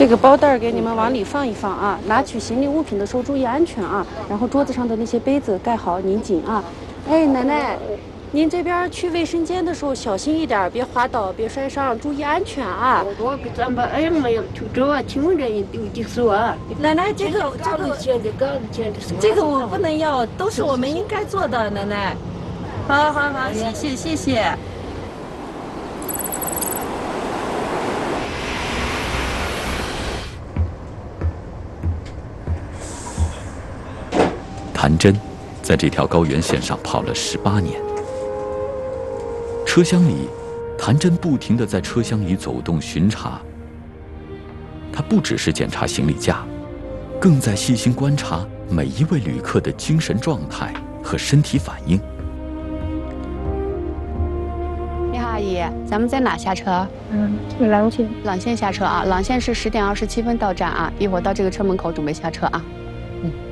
这个包袋给你们往里放一放啊，拿取行李物品的时候注意安全啊。然后桌子上的那些杯子盖好拧紧啊。哎，奶奶，您这边去卫生间的时候小心一点，别滑倒，别摔伤，注意安全啊。 我给咱把哎妈呀，就这啊，听人丢的手啊。 奶奶，这个我不能要，都是我们应该做的，奶奶。好，谢谢。 谭真在这条高原线上跑了18年。车厢里，谭真不停地在车厢里走动巡查。他不只是检查行李架，更在细心观察每一位旅客的精神状态和身体反应。 你好，阿姨，咱们在哪下车？ 朗县。 朗县下车啊，朗县是10点27分到站啊，一会儿到这个车门口准备下车啊。